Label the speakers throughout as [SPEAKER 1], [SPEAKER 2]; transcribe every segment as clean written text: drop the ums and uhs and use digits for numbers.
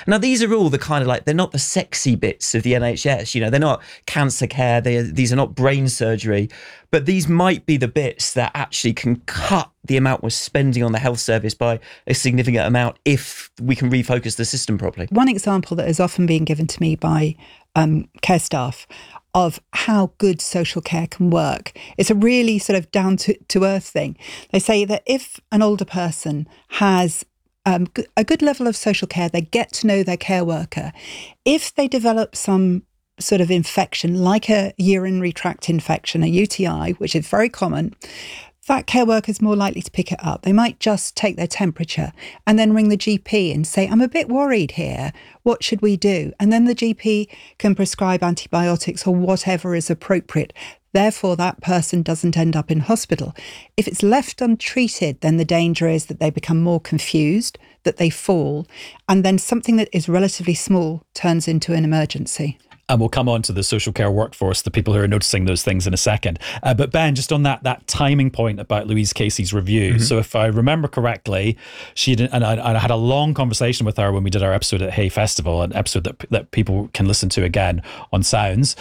[SPEAKER 1] Now, these are all the kind of like, they're not the sexy bits of the NHS, you know, they're not cancer care, these are not brain surgery, but these might be the bits that actually can cut the amount we're spending on the health service by a significant amount if we can refocus the system properly.
[SPEAKER 2] One example that has often been given to me by care staff of how good social care can work. It's a really sort of down to earth thing. They say that if an older person has a good level of social care, they get to know their care worker. If they develop some sort of infection, like a urinary tract infection, a UTI, which is very common, that care worker is more likely to pick it up. They might just take their temperature and then ring the GP and say, I'm a bit worried here. What should we do? And then the GP can prescribe antibiotics or whatever is appropriate. Therefore, that person doesn't end up in hospital. If it's left untreated, then the danger is that they become more confused, that they fall, and then something that is relatively small turns into an emergency.
[SPEAKER 3] And we'll come on to the social care workforce, the people who are noticing those things in a second. But Ben, just on that timing point about Louise Casey's review. So if I remember correctly, I had a long conversation with her when we did our episode at Hay Festival, an episode that people can listen to again on Sounds.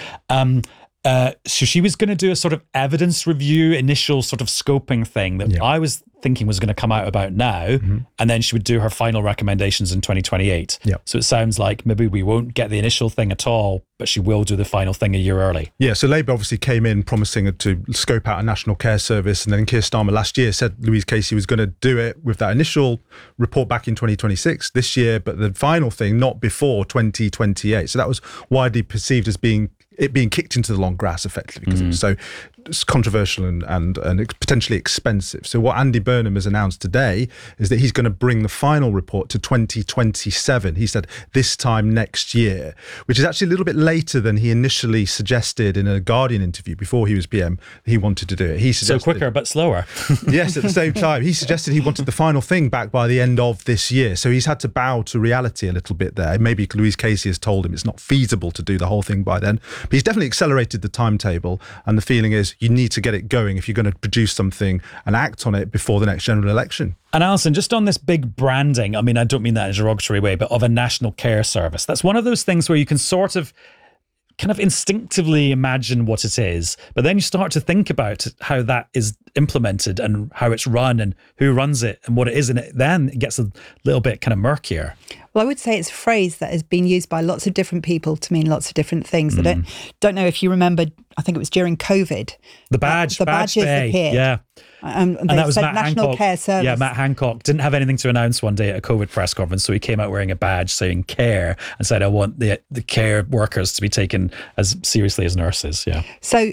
[SPEAKER 3] So she was going to do a sort of evidence review, initial sort of scoping thing that I was thinking was going to come out about now, and then she would do her final recommendations in 2028. So it sounds like maybe we won't get the initial thing at all, but she will do the final thing a year early.
[SPEAKER 4] Yeah, so Labour obviously came in promising to scope out a national care service, and then Keir Starmer last year said Louise Casey was going to do it with that initial report back in 2026 this year, but the final thing not before 2028. So that was widely perceived as being kicked into the long grass, effectively, because it was so controversial and potentially expensive. So what Andy Burnham has announced today is that he's going to bring the final report to 2027. He said this time next year, which is actually a little bit later than he initially suggested in a Guardian interview before he was PM. He wanted to do it. He suggested,
[SPEAKER 3] so quicker but slower.
[SPEAKER 4] Yes, at the same time, he suggested he wanted the final thing back by the end of this year. So he's had to bow to reality a little bit there. Maybe Louise Casey has told him it's not feasible to do the whole thing by then. But he's definitely accelerated the timetable, and the feeling is you need to get it going if you're going to produce something and act on it before the next general election.
[SPEAKER 3] And Alison, just on this big branding, I mean, I don't mean that in a derogatory way, but of a national care service, that's one of those things where you can sort of kind of instinctively imagine what it is, but then you start to think about how that is implemented and how it's run and who runs it and what it is, and then it gets a little bit kind of murkier.
[SPEAKER 2] Well, I would say it's a phrase that has been used by lots of different people to mean lots of different things. I don't know if you remember, I think it was during COVID.
[SPEAKER 3] The badges appeared. Yeah.
[SPEAKER 2] And that was Matt National
[SPEAKER 3] Hancock.
[SPEAKER 2] Care Service.
[SPEAKER 3] Yeah, Matt Hancock didn't have anything to announce one day at a COVID press conference, so he came out wearing a badge saying care and said, I want the care workers to be taken as seriously as nurses. Yeah.
[SPEAKER 2] So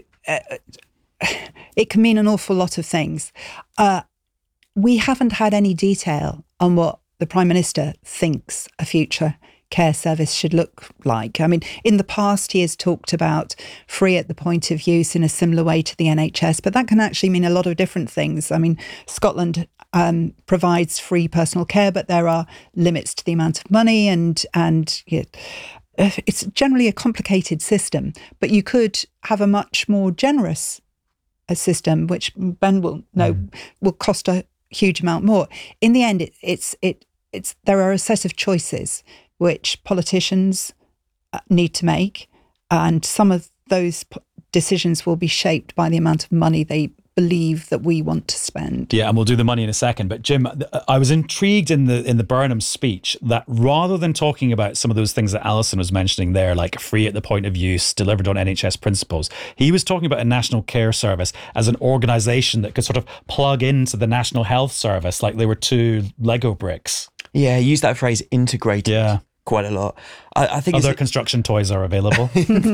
[SPEAKER 2] it can mean an awful lot of things. We haven't had any detail on what the Prime Minister thinks a future care service should look like. I mean, in the past, he has talked about free at the point of use in a similar way to the NHS, but that can actually mean a lot of different things. I mean, Scotland provides free personal care, but there are limits to the amount of money, and it's generally a complicated system. But you could have a much more generous system, which Ben will know will cost a huge amount more. In the end, there are a set of choices which politicians need to make, and some of those decisions will be shaped by the amount of money they believe that we want to spend.
[SPEAKER 3] Yeah, and we'll do the money in a second. But Jim, I was intrigued in the Burnham speech that rather than talking about some of those things that Alison was mentioning there, like free at the point of use, delivered on NHS principles, he was talking about a national care service as an organisation that could sort of plug into the National Health Service like they were two Lego bricks.
[SPEAKER 1] Yeah, he used that phrase integrated quite a lot. I think
[SPEAKER 3] other construction toys are available.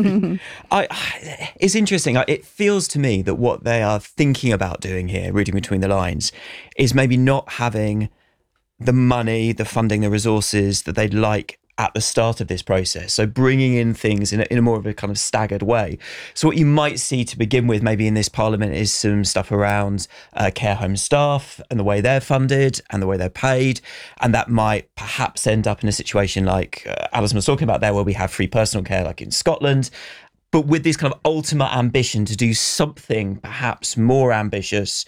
[SPEAKER 1] It's interesting. It feels to me that what they are thinking about doing here, reading between the lines, is maybe not having the money, the funding, the resources that they'd like at the start of this process. So bringing in things in a more of a kind of staggered way. So what you might see to begin with, maybe in this parliament, is some stuff around care home staff and the way they're funded and the way they're paid. And that might perhaps end up in a situation like Alison was talking about there, where we have free personal care like in Scotland, but with this kind of ultimate ambition to do something perhaps more ambitious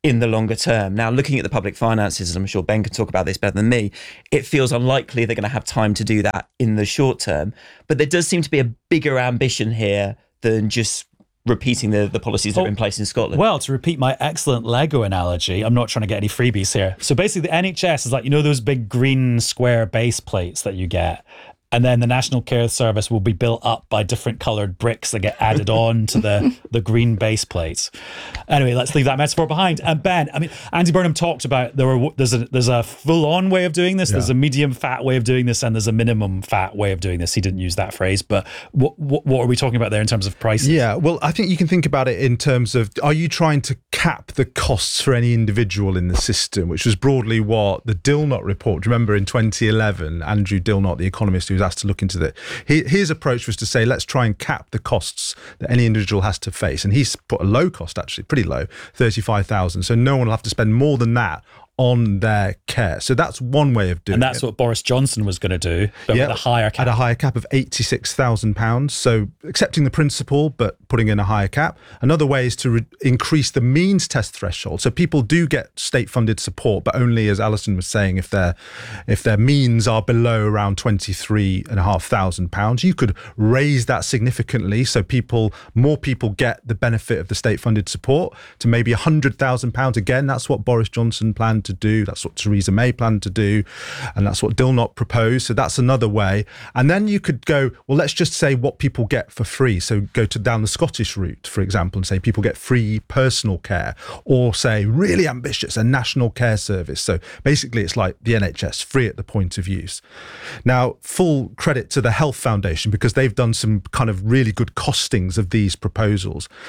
[SPEAKER 1] in the longer term. Now, looking at the public finances, and I'm sure Ben can talk about this better than me, it feels unlikely they're going to have time to do that in the short term. But there does seem to be a bigger ambition here than just repeating the policies that are in place in Scotland.
[SPEAKER 3] Well, to repeat my excellent Lego analogy, I'm not trying to get any freebies here. So basically the NHS is like, those big green square base plates that you get. And then the National Care Service will be built up by different coloured bricks that get added on to the green base plates. Anyway, let's leave that metaphor behind. And Ben, Andy Burnham talked about there's a full-on way of doing this, there's a medium-fat way of doing this, and there's a minimum-fat way of doing this. He didn't use that phrase, but what are we talking about there in terms of prices?
[SPEAKER 4] Yeah, well, I think you can think about it in terms of, are you trying to cap the costs for any individual in the system, which was broadly what the Dilnot report, remember in 2011, Andrew Dilnot, the economist who was asked to look into that. His approach was to say, let's try and cap the costs that any individual has to face. And he's put a low cost, actually, pretty low, 35,000. So no one will have to spend more than that on their care. So that's one way of doing it.
[SPEAKER 3] And that's what Boris Johnson was going to do, but with a higher cap.
[SPEAKER 4] At a higher cap of £86,000. So accepting the principle, but putting in a higher cap. Another way is to increase the means test threshold. So people do get state-funded support, but only, as Alison was saying, if their means are below around £23,500. You could raise that significantly so more people get the benefit of the state-funded support to maybe £100,000. Again, that's what Boris Johnson planned to do. That's what Theresa May planned to do. And that's what Dilnot proposed. So that's another way. And then you could go, well, let's just say what people get for free. So go down the Scottish route, for example, and say people get free personal care, or say really ambitious, a national care service. So basically it's like the NHS, free at the point of use. Now, full credit to the Health Foundation, because they've done some kind of really good costings of these proposals.